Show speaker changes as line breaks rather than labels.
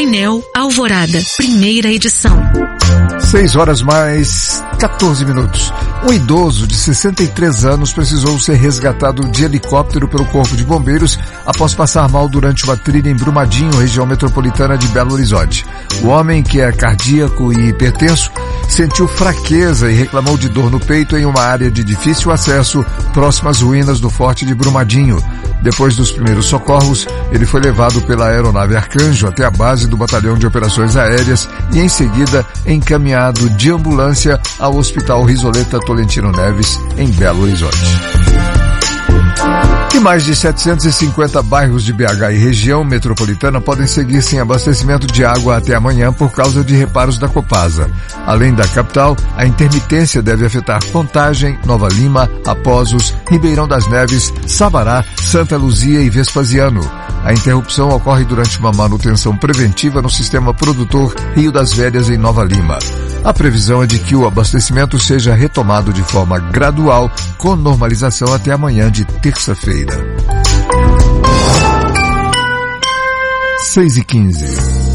Painel Alvorada, primeira edição.
6h mais 14. Um idoso de 63 anos precisou ser resgatado de helicóptero pelo Corpo de Bombeiros após passar mal durante uma trilha em Brumadinho, região metropolitana de Belo Horizonte. O homem, que é cardíaco e hipertenso, sentiu fraqueza e reclamou de dor no peito em uma área de difícil acesso próxima às ruínas do Forte de Brumadinho. Depois dos primeiros socorros, ele foi levado pela aeronave Arcanjo até a base do Batalhão de Operações Aéreas e em seguida encaminhado de ambulância ao Hospital Risoleta Tolentino Neves, em Belo Horizonte. E mais de 750 bairros de BH e região metropolitana podem seguir sem abastecimento de água até amanhã por causa de reparos da Copasa. Além da capital, a intermitência deve afetar Contagem, Nova Lima, Aposos, Ribeirão das Neves, Sabará, Santa Luzia e Vespasiano. A interrupção ocorre durante uma manutenção preventiva no sistema produtor Rio das Velhas, em Nova Lima. A previsão é de que o abastecimento seja retomado de forma gradual, com normalização até amanhã de terça-feira. 6h15.